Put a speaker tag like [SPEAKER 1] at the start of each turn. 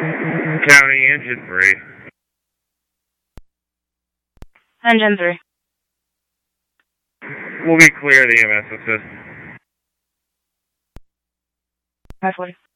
[SPEAKER 1] County, engine 3.
[SPEAKER 2] Engine 3.
[SPEAKER 1] We'll be clear of the EMS assist.
[SPEAKER 2] 540.